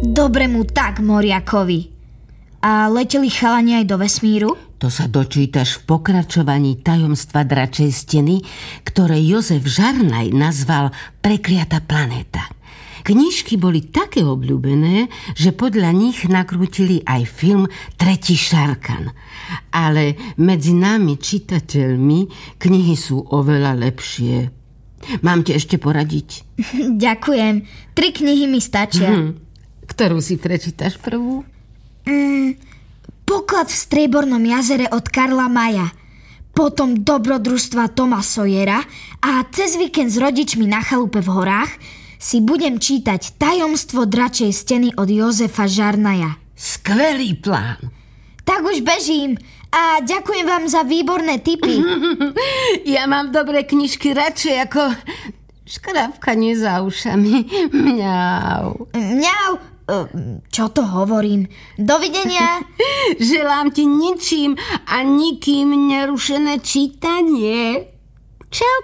Dobrému tak, moriakovi. A leteli chalani aj do vesmíru? To sa dočítaš v pokračovaní Tajomstva dračej steny, ktoré Jozef Žarnaj nazval Prekliatá planéta. Knižky boli také obľúbené, že podľa nich nakrútili aj film Tretí Šarkan. Ale medzi nami, čitateľmi, knihy sú oveľa lepšie. Mám ti ešte poradiť? Ďakujem. 3 knihy mi stačia. Ktorú si prečítaš prvú? Poklad v Striebornom jazere od Karla Maja. Potom Dobrodružstva Toma Sawyera a cez víkend s rodičmi na chalupe v horách si budem čítať Tajomstvo dračej steny od Jozefa Žarnaja. Skvelý plán. Tak už bežím a ďakujem vám za výborné tipy. Ja mám dobré knižky radšej ako škrabkanie za ušami. Mňau. Mňau. Čo to hovorím? Dovidenia. Želám ti ničím a nikým nerušené čítanie. Čau.